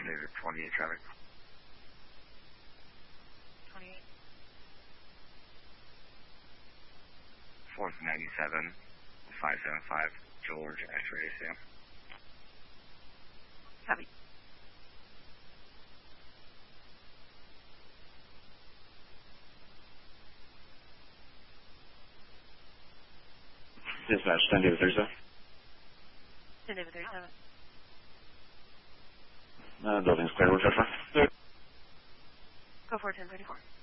David 28 traffic. 28. 4th 97, 575, George, X-ray ACM. Copy. Dispatch, 10 David 37. 10 David 37. Building's clear, we'll check for. Go for 1034.